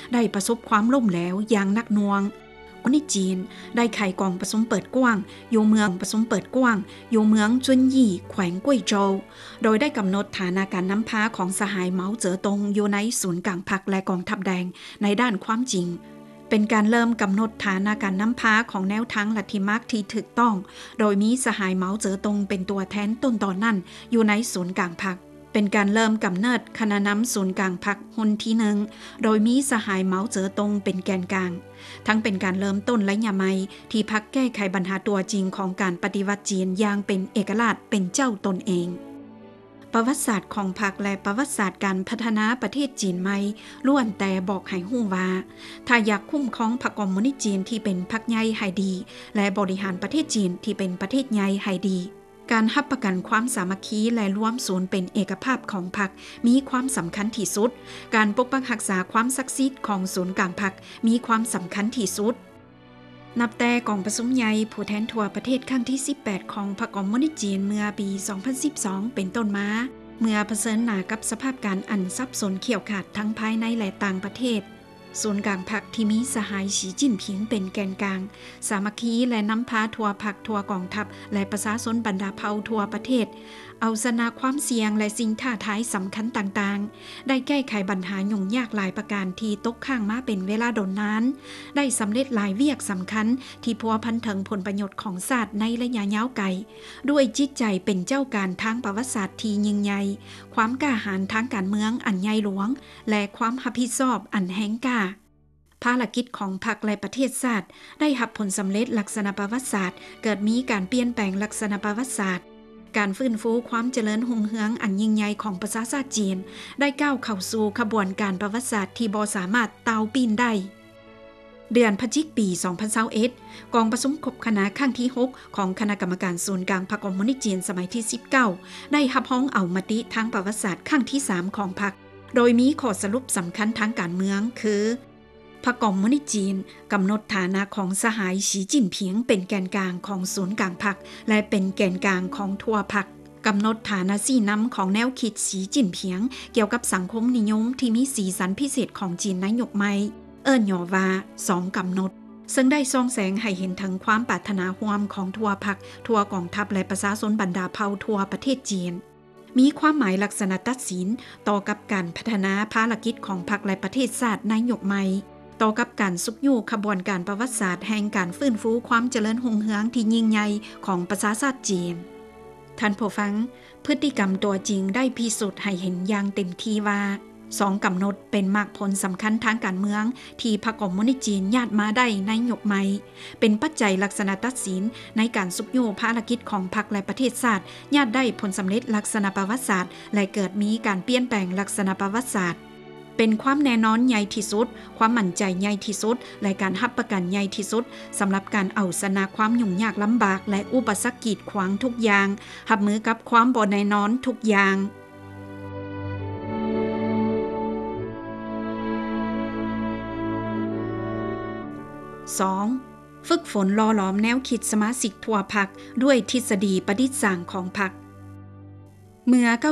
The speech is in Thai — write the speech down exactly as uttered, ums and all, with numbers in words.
ได้ประสบความล่มเหลวอย่างหนักหน่วงคนในจีนได้ไขกองผสมเปิดกว้างอยู่เมืองผสมเปิดกว้างอยู่เมืองจุนยี่แขวงกุ้ยโจวโดยได้กำหนดฐานะการนำพาของสหายเหมาเจ๋อตงอยู่ในศูนย์กลางพรรคและกองทัพแดงในด้านความจริงเป็นการเริ่มกำหนดฐานะการนำพาของแนวทางลัทธิมาร์กที่ถูกต้องโดยมีสหายเหมาเจ๋อตงเป็นตัวแทนต้นตอนนั้นอยู่ในศูนย์กลางพรรคเป็นการเริ่มกำเนิดคณะนำศูนย์กลางพรรคหุ้นที่หนึ่งโดยมีสหายเหมาเจ๋อตงเป็นแกนกลางทั้งเป็นการเริ่มต้นและยาไมที่พรรคแก้ไขปัญหาตัวจริงของการปฏิวัติจีนอย่างเป็นเอกราชเป็นเจ้าตนเองประวัติศาสตร์ของพรรคและประวัติศาสตร์การพัฒนาประเทศจีนใหม่ล้วนแต่บอกให้ฮู้ว่าถ้าอยากคุ้มครองพรรคคอมมิวนิสต์จีนที่เป็นพรรคใหญ่ให้ดีและบริหารประเทศจีนที่เป็นประเทศใหญ่ให้ดีการรับประกันความสามัคคีและร่วมศูนย์เป็นเอกภาพของพรรคมีความสำคัญที่สุดการปกปักรักษาความศักดิ์สิทธิ์ของศูนย์กลางพรรคมีความสำคัญที่สุดนับแต่กองประชุมใหญ่ผู้แทนทั่วประเทศครั้งที่สิบแปดของพรรคคอมมิวนิสต์จีนเมื่อปีสองพันสิบสองเป็นต้นมาเมื่อเผชิญหน้ากับสภาพการอันซับซ้อนเขี่ยวขาดทั้งภายในและต่างประเทศศูนย์กลางพรรคที่มีสหายสีจิ้นผิงเป็นแกนกลางสามัคคีและนำพาทั่วพรรคทั่วกองทัพและประชาชนบรรดาเผ่าทั่วประเทศเอาชนะความเสี่ยงและสิ่งท้าทายสำคัญต่างๆได้แก้ไขปัญหายุ่งยากหลายประการที่ตกค้างมาเป็นเวลาดนนานได้สำเร็จหลายเวียกสำคัญที่พัวพันถึงผลประโยชน์ของชาติในระยะยาวไกลด้วยจิตใจเป็นเจ้าการทางประวัติศาสตร์ที่ยิ่งใหญ่ความกล้าหาญทางการเมืองอันใหญ่หลวงและความรับผิดชอบอันแห่งกล้าภารกิจของพรรคและประเทศชาติได้รับผลสำเร็จลักษณะประวัติศาสตร์เกิดมีการเปลี่ยนแปลงลักษณะประวัติศาสตร์การฟื้นฟูความเจริญรุ่งเรืองอันยิ่งใหญ่ของประชาชาติจีนได้ก้าวเข้าสู่ขบวนการประวัติศาสตร์ที่บ่สามารถเตาปีนได้เดือนพฤศจิกายนปีสองพันยี่สิบเอ็ดกองประชุมคบคณะครั้งที่หกของคณะกรรมการศูนย์กลางพรรคคอมมิวนิสต์จีนสมัยที่สิบเก้าได้รับร้องเอามติทางประวัติศาสตร์ครั้งที่สามของพรรคโดยมีข้อสรุปสำคัญทางการเมืองคือพรรคคอมมิวนิสต์จีนกำหนดฐานะของสหายสีจิ้นผิงเป็นแกนกลางของศูนย์กลางพรรคและเป็นแกนกลางของทั่วพรรคกำหนดฐานะสี่นำของแนวคิดสีจิ้นผิงเกี่ยวกับสังคมนิยมที่มีสีสันพิเศษของจีนนโยบายใหม่เอิ้นย่อว่าสองกำหนดซึ่งได้ส่องแสงให้เห็นถึงความปรารถนาร่วมของทั่วพรรคทั่วกองทัพและประชาชนบรรดาเผ่าทั่วประเทศจีนมีความหมายลักษณะตัดสินต่อกับการพัฒนาภารกิจของพรรคและประเทศชาตินโยบายใหม่ต่อกับการสุกยู่ขบวนการประวัติศาสตร์แห่งการฟื้นฟูความเจริญรุ่งเรืองที่ยิ่งใหญ่ของประชาชาติจีนท่านผู้ฟังพฤติกรรมตัวจริงได้พิสูจน์ให้เห็นอย่างเต็มที่ว่าสองกำหนดเป็นมรรคผลสำคัญทางการเมืองที่พรรคคอมมิวนิสต์จีนญาติมาได้ในนโยบายใหม่เป็นปัจจัยลักษณะตัดสินในการสุกยู่ภารกิจของพรรคและประเทศชาติญาติได้ผลสำเร็จลักษณะประวัติศาสตร์และเกิดมีการเปลี่ยนแปลงลักษณะประวัติศาสตร์เป็นความแน่นอนใหญ่ที่สุดความมั่นใจใหญ่ที่สุดและการรับประกันใหญ่ที่สุดสำหรับการเอาชนะความยุ่งยากลำบากและอุปสรรคกีดขวางทุกอย่างรับมือกับความบ่แน่นอนทุกอย่างสอง ฝึกฝนหล่อหลอมแนวคิดสมาชิกทั่วพรรคด้วยทฤษฎีประดิษฐ์สร้างของพรรคเมื่อ